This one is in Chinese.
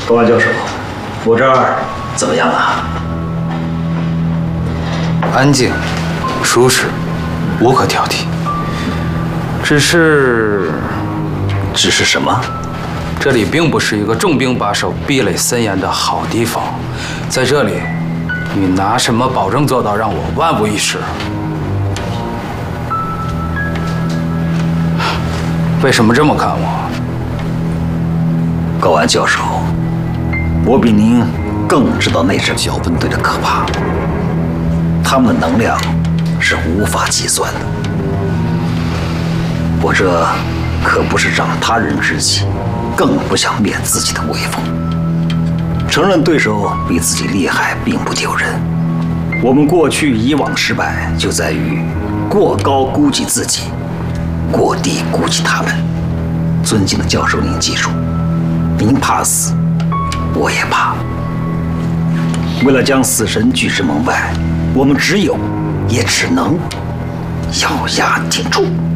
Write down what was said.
高安教授，我这儿怎么样啊？ 安静、舒适，无可挑剔。只是什么？ 这里并不是一个重兵把守、壁垒森严的好地方。在这里，你拿什么保证做到让我万无一失？为什么这么看我？ 高安教授，我比您更知道那支小分队的可怕。他们的能量是无法计算的。我这可不是长他人志气，更不想灭自己的威风。承认对手比自己厉害并不丢人。我们过去以往失败就在于过高估计自己，过低估计他们。尊敬的教授，您记住，您怕死，我也怕。为了将死神拒之门外，我们只有，也只能咬牙挺住。